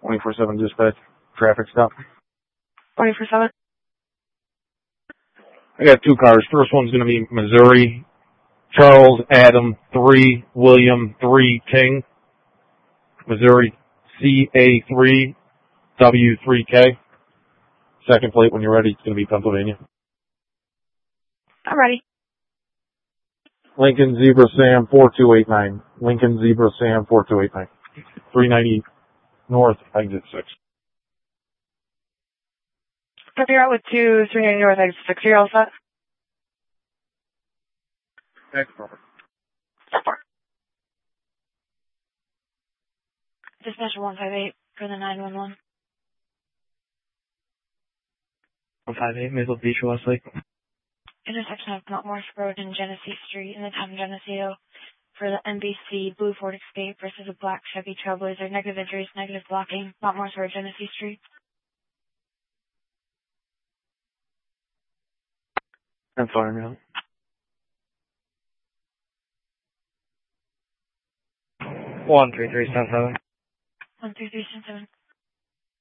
24/7 dispatch. Traffic stop. 24/7. I got two cars. First one's going to be Missouri, Charles Adam 3, William 3, King. Missouri CA3, W3K. Second plate when you're ready. It's going to be Pennsylvania. I'm ready. Lincoln Zebra Sam 4289. Lincoln Zebra Sam 4289. 390 North, exit 6. Copy route with 239 North exit 6. You're all set? Next number. Dispatcher 158 for the 911. 158, Maple Beach, Westlake. Intersection of Mount Morris Road and Genesee Street in the town of Geneseo for the NBC Blue Ford Escape versus a black Chevy Trailblazer. Negative injuries, negative blocking. Mount Morris Road, Genesee Street. I'm fine now. 13377. 13377.